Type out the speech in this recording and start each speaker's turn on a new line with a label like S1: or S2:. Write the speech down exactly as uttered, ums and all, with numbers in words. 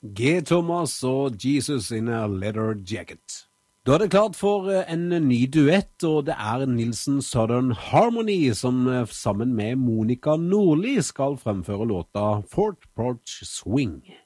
S1: G. Thomas og Jesus in a Leather Jacket. Da er det klart for en ny duett, og det er Nilsen Southern Harmony som sammen med Monica Nordli skal fremføre låta Fort Porch Swing.